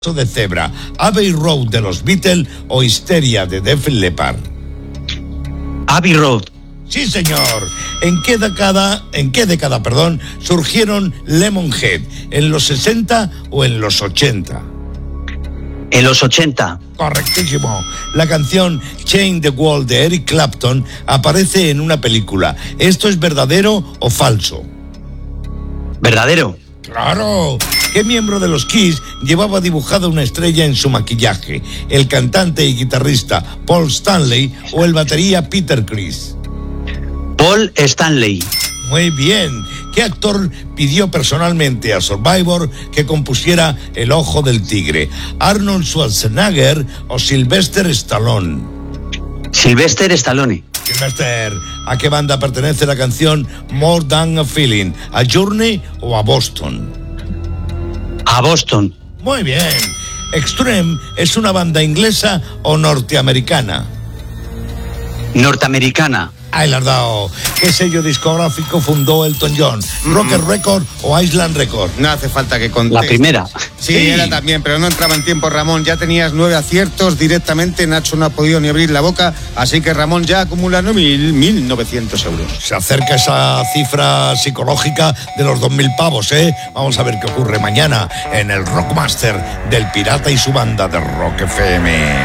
de Zebra, Abbey Road de los Beatles o Histeria de Def Leppard. Abbey Road. Sí, señor. ¿En qué década, surgieron Lemonhead? ¿En los 60 o en los 80? En los 80. Correctísimo. La canción Change the World de Eric Clapton aparece en una película. ¿Esto es verdadero o falso? Verdadero. ¡Claro! ¿Qué miembro de los Kiss llevaba dibujada una estrella en su maquillaje? ¿El cantante y guitarrista Paul Stanley o el batería Peter Criss? Paul Stanley. Muy bien. ¿Qué actor pidió personalmente a Survivor que compusiera El Ojo del Tigre? ¿Arnold Schwarzenegger o Sylvester Stallone? Sylvester Stallone. Sylvester, ¿a qué banda pertenece la canción More Than a Feeling? ¿A Journey o a Boston? A Boston. Muy bien. ¿Extreme es una banda inglesa o norteamericana? Norteamericana. Ahí la has dado. ¿Qué sello discográfico fundó Elton John? ¿Rocker Record o Island Record? No hace falta que contestes. La primera. Sí, era también, pero no entraba en tiempo, Ramón. Ya tenías 9 aciertos directamente. Nacho no ha podido ni abrir la boca. Así que Ramón ya acumula 1.900 euros. Se acerca esa cifra psicológica de los 2.000 pavos, ¿eh? Vamos a ver qué ocurre mañana en el Rockmaster del Pirata y su banda de Rock FM.